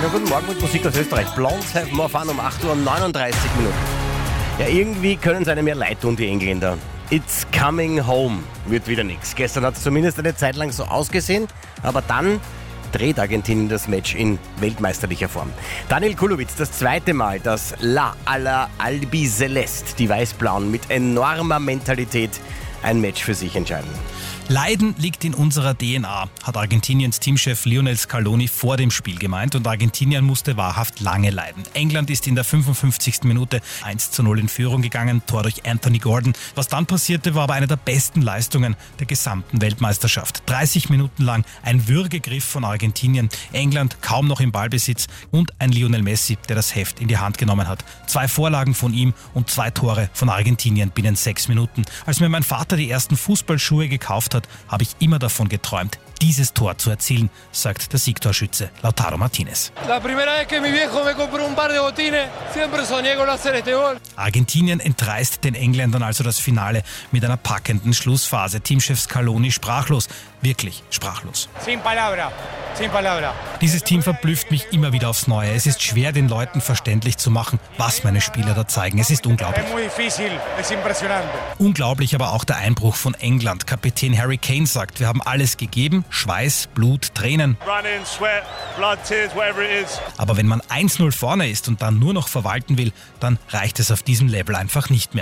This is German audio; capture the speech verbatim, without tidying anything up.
Schönen guten Morgen mit Musik aus Österreich. Blondes Have More Fun um acht Uhr neununddreißig Minuten. Ja, irgendwie können es einem mehr leid tun, die Engländer. It's coming home wird wieder nichts. Gestern hat es zumindest eine Zeit lang so ausgesehen, aber dann dreht Argentinien das Match in weltmeisterlicher Form. Daniel Kulowitz, das zweite Mal, dass La Ala Albiceleste, die Weißblauen, mit enormer Mentalität ein Match für sich entscheiden. Leiden liegt in unserer D N A, hat Argentiniens Teamchef Lionel Scaloni vor dem Spiel gemeint, und Argentinien musste wahrhaft lange leiden. England ist in der fünfundfünfzigsten Minute eins zu null in Führung gegangen, Tor durch Anthony Gordon. Was dann passierte, war aber eine der besten Leistungen der gesamten Weltmeisterschaft. dreißig Minuten lang ein Würgegriff von Argentinien, England kaum noch im Ballbesitz und ein Lionel Messi, der das Heft in die Hand genommen hat. Zwei Vorlagen von ihm und zwei Tore von Argentinien binnen sechs Minuten. Als mir mein Vater die ersten Fußballschuhe gekauft hat, habe ich immer davon geträumt, dieses Tor zu erzielen, sagt der Siegtorschütze Lautaro Martinez. Argentinien entreißt den Engländern also das Finale mit einer packenden Schlussphase. Teamchef Scaloni sprachlos, wirklich sprachlos. Sin palabra. Sin palabra. Dieses Team verblüfft mich immer wieder aufs Neue. Es ist schwer, den Leuten verständlich zu machen, was meine Spieler da zeigen. Es ist unglaublich. Unglaublich aber auch der Einbruch von England. Kapitän Harry Kane sagt, wir haben alles gegeben, Schweiß, Blut, Tränen. Running, sweat, blood, tears, whatever it is. Aber wenn man eins null vorne ist und dann nur noch verwalten will, dann reicht es auf diesem Level einfach nicht mehr.